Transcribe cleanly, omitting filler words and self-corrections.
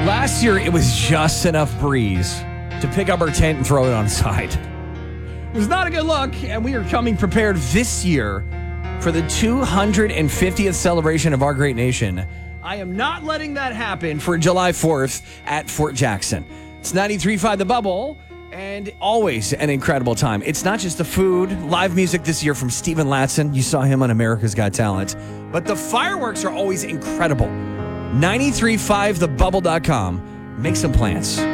Last year, it was just enough breeze to pick up our tent and throw it on its side. It was not a good look, and we are coming prepared this year for the 250th celebration of our great nation. I am not letting that happen for July 4th at Fort Jackson. It's 93.5 The Bubble, and always an incredible time. It's not just the food, live music this year from Steven Latson. You saw him on America's Got Talent. But the fireworks are always incredible. 93.5thebubble.com. Make some plans.